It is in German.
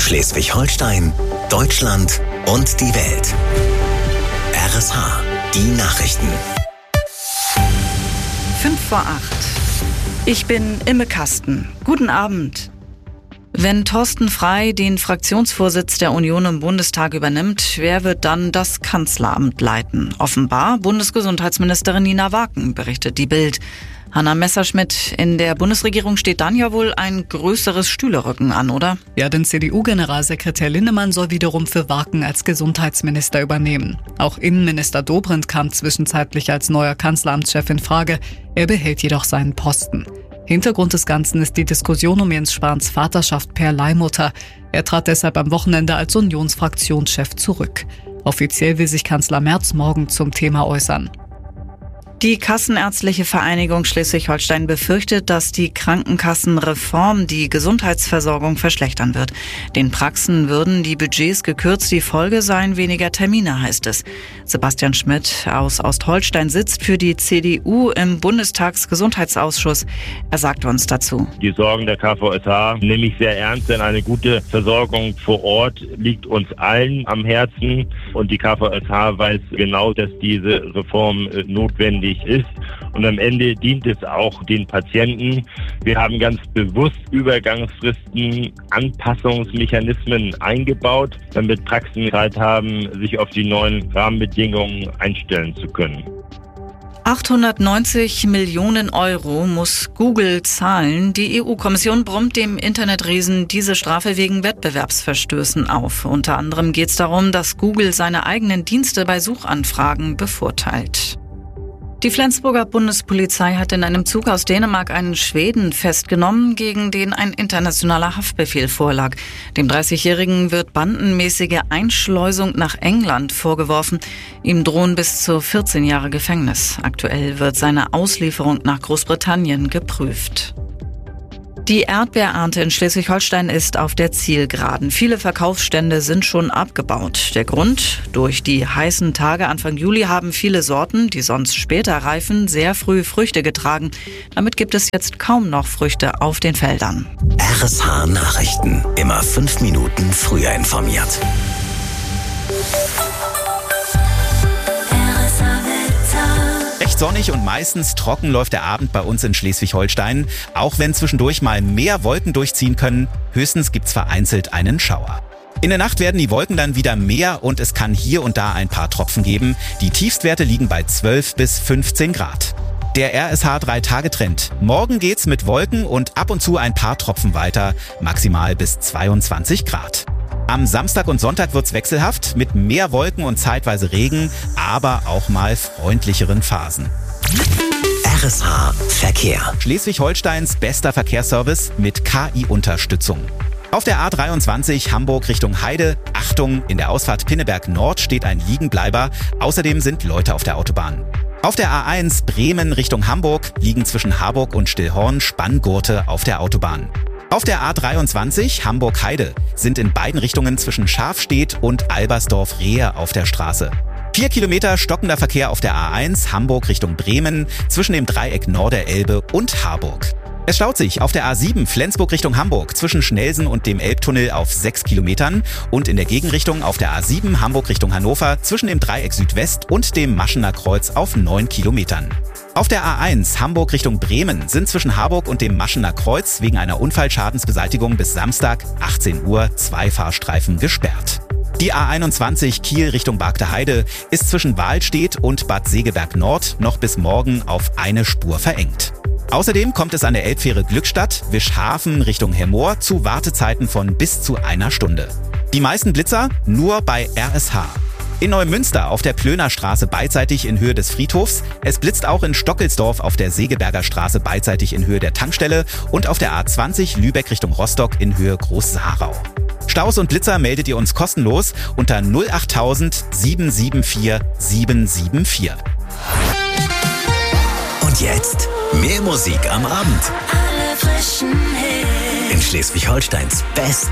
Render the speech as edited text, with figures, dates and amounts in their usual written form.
Schleswig-Holstein, Deutschland und die Welt. RSH, die Nachrichten. 5:08. Ich bin Imme Kasten. Guten Abend. Wenn Thorsten Frey den Fraktionsvorsitz der Union im Bundestag übernimmt, wer wird dann das Kanzleramt leiten? Offenbar Bundesgesundheitsministerin Nina Waken, berichtet die Bild. Hanna Messerschmidt, in der Bundesregierung steht dann ja wohl ein größeres Stühlerücken an, oder? Ja, denn CDU-Generalsekretär Linnemann soll wiederum für Waken als Gesundheitsminister übernehmen. Auch Innenminister Dobrindt kam zwischenzeitlich als neuer Kanzleramtschef in Frage. Er behält jedoch seinen Posten. Hintergrund des Ganzen ist die Diskussion um Jens Spahns Vaterschaft per Leihmutter. Er trat deshalb am Wochenende als Unionsfraktionschef zurück. Offiziell will sich Kanzler Merz morgen zum Thema äußern. Die Kassenärztliche Vereinigung Schleswig-Holstein befürchtet, dass die Krankenkassenreform die Gesundheitsversorgung verschlechtern wird. Den Praxen würden die Budgets gekürzt, die Folge seien weniger Termine, heißt es. Sebastian Schmidt aus Ostholstein sitzt für die CDU im Bundestagsgesundheitsausschuss. Er sagte uns dazu: Die Sorgen der KVSH nehme ich sehr ernst, denn eine gute Versorgung vor Ort liegt uns allen am Herzen. Und die KVSH weiß genau, dass diese Reform notwendig ist. Und am Ende dient es auch den Patienten. Wir haben ganz bewusst Übergangsfristen, Anpassungsmechanismen eingebaut, damit Praxen Zeit haben, sich auf die neuen Rahmenbedingungen einstellen zu können. 890 Millionen Euro muss Google zahlen. Die EU-Kommission brummt dem Internetriesen diese Strafe wegen Wettbewerbsverstößen auf. Unter anderem geht es darum, dass Google seine eigenen Dienste bei Suchanfragen bevorteilt. Die Flensburger Bundespolizei hat in einem Zug aus Dänemark einen Schweden festgenommen, gegen den ein internationaler Haftbefehl vorlag. Dem 30-Jährigen wird bandenmäßige Einschleusung nach England vorgeworfen. Ihm drohen bis zu 14 Jahre Gefängnis. Aktuell wird seine Auslieferung nach Großbritannien geprüft. Die Erdbeerernte in Schleswig-Holstein ist auf der Zielgeraden. Viele Verkaufsstände sind schon abgebaut. Der Grund? Durch die heißen Tage Anfang Juli haben viele Sorten, die sonst später reifen, sehr früh Früchte getragen. Damit gibt es jetzt kaum noch Früchte auf den Feldern. RSH Nachrichten. Immer 5 Minuten früher informiert. Recht sonnig und meistens trocken läuft der Abend bei uns in Schleswig-Holstein. Auch wenn zwischendurch mal mehr Wolken durchziehen können, höchstens gibt's vereinzelt einen Schauer. In der Nacht werden die Wolken dann wieder mehr und es kann hier und da ein paar Tropfen geben. Die Tiefstwerte liegen bei 12 bis 15 Grad. Der RSH 3-Tage-Trend. Morgen geht's mit Wolken und ab und zu ein paar Tropfen weiter, maximal bis 22 Grad. Am Samstag und Sonntag wird's wechselhaft mit mehr Wolken und zeitweise Regen, aber auch mal freundlicheren Phasen. RSH Verkehr. Schleswig-Holsteins bester Verkehrsservice mit KI-Unterstützung. Auf der A23 Hamburg Richtung Heide, Achtung, in der Ausfahrt Pinneberg Nord steht ein Liegenbleiber. Außerdem sind Leute auf der Autobahn. Auf der A1 Bremen Richtung Hamburg liegen zwischen Harburg und Stillhorn Spanngurte auf der Autobahn. Auf der A23 Hamburg-Heide sind in beiden Richtungen zwischen Schafstedt und Albersdorf-Rehe auf der Straße. 4 Kilometer stockender Verkehr auf der A1 Hamburg Richtung Bremen zwischen dem Dreieck Norderelbe und Harburg. Es staut sich auf der A7 Flensburg Richtung Hamburg zwischen Schnelsen und dem Elbtunnel auf 6 Kilometern und in der Gegenrichtung auf der A7 Hamburg Richtung Hannover zwischen dem Dreieck Südwest und dem Maschener Kreuz auf 9 Kilometern. Auf der A1 Hamburg Richtung Bremen sind zwischen Harburg und dem Maschener Kreuz wegen einer Unfallschadensbeseitigung bis Samstag 18 Uhr 2 Fahrstreifen gesperrt. Die A21 Kiel Richtung Bargter Heide ist zwischen Wahlstedt und Bad Segeberg Nord noch bis morgen auf eine Spur verengt. Außerdem kommt es an der Elbfähre Glückstadt, Wischhafen Richtung Hemmoor zu Wartezeiten von bis zu 1 Stunde. Die meisten Blitzer nur bei RSH. In Neumünster auf der Plöner Straße beidseitig in Höhe des Friedhofs. Es blitzt auch in Stockelsdorf auf der Segeberger Straße beidseitig in Höhe der Tankstelle und auf der A20 Lübeck Richtung Rostock in Höhe Groß-Saarau. Staus und Blitzer meldet ihr uns kostenlos unter 08000 774 774. Und jetzt mehr Musik am Abend. Alle frischen Hits. In Schleswig-Holsteins Best